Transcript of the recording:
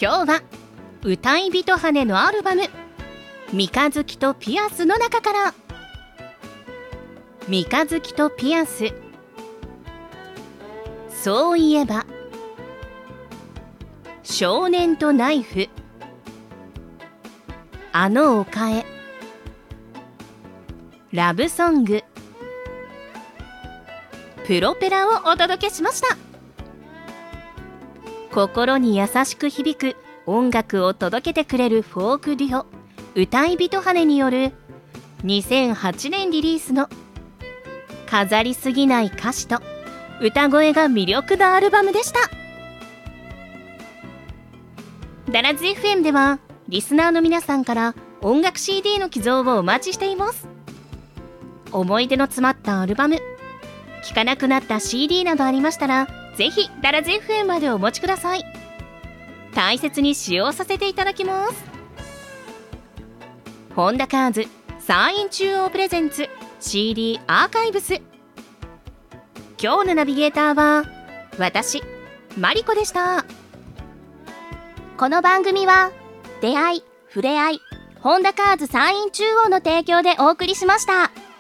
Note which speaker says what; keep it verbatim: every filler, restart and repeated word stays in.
Speaker 1: 今日は歌い人羽のアルバム三日月とピアスの中から。三日月とピアス、そういえば、少年とナイフ、あの丘へ、ラブソング、プロペラをお届けしました。心に優しく響く音楽を届けてくれるフォークデュオ歌い人羽によるにせんはちねんリリースの飾りすぎない歌詞と歌声が魅力のアルバムでした。ダラズ エフエム ではリスナーの皆さんから音楽 シーディー の寄贈をお待ちしています。思い出の詰まったアルバム、聴かなくなった シーディー などありましたら、ぜひダラズ エフエム までお持ちください。大切に使用させていただきます。ホンダカーズ山陰中央プレゼンツ シーディー アーカイブス。今日のナビゲーターは私マリコでした。
Speaker 2: この番組は出会い、触れ合い、ホンダカーズ山陰中央の提供でお送りしました。